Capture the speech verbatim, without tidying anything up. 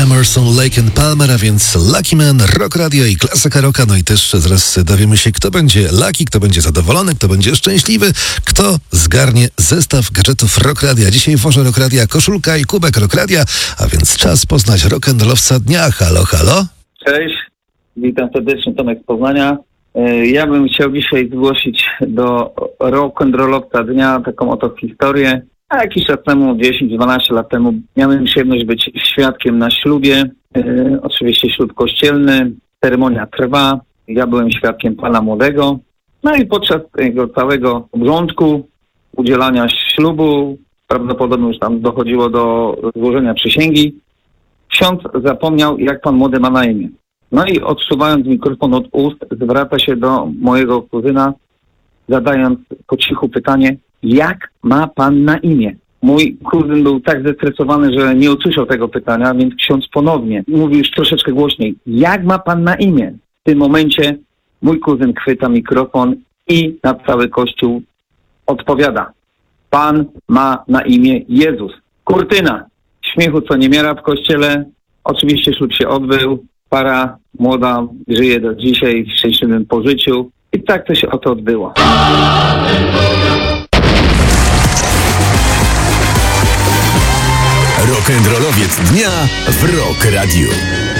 Emerson, Lake and Palmer, a więc Lucky Man, Rock Radio i klasyka rocka. No i też zaraz dowiemy się, kto będzie lucky, kto będzie zadowolony, kto będzie szczęśliwy, kto zgarnie zestaw gadżetów Rock Radia. Dzisiaj w Worze Rock Radia koszulka i kubek Rock Radia, a więc czas poznać rock'n'rollowca dnia. Halo, halo? Cześć, witam serdecznie, Tomek z Poznania. Ja bym chciał dzisiaj zgłosić do rock'n'rollowca dnia taką oto historię. A jakiś czas temu, dziesięć dwanaście lat temu, miałem przyjemność być świadkiem na ślubie. E, oczywiście ślub kościelny, ceremonia trwa. Ja byłem świadkiem pana młodego. No i podczas tego całego obrządku udzielania ślubu, prawdopodobnie już tam dochodziło do złożenia przysięgi, ksiądz zapomniał, jak pan młody ma na imię. No i odsuwając mikrofon od ust, zwraca się do mojego kuzyna, zadając po cichu pytanie: jak ma pan na imię? Mój kuzyn był tak zestresowany, że nie usłyszał tego pytania, więc ksiądz ponownie mówił już troszeczkę głośniej: jak ma pan na imię? W tym momencie mój kuzyn chwyta mikrofon i na cały kościół odpowiada: pan ma na imię Jezus. Kurtyna. Śmiechu co niemiara w kościele. Oczywiście ślub się odbył. Para młoda żyje do dzisiaj w szczęśliwym pożyciu. I tak to się oto odbyło. Rock'n'rollowiec dnia w Rock Radio.